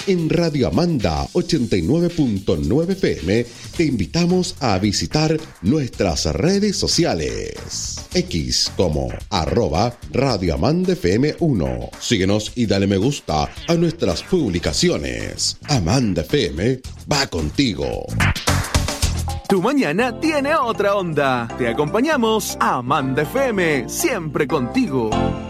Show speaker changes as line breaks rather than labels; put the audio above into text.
En Radio Amanda 89.9 FM te invitamos a visitar nuestras redes sociales. X como @Radio Amanda FM 1. Síguenos y dale me gusta a nuestras publicaciones. Amanda FM va contigo.
Tu mañana tiene otra onda. Te acompañamos a Amanda FM, siempre contigo.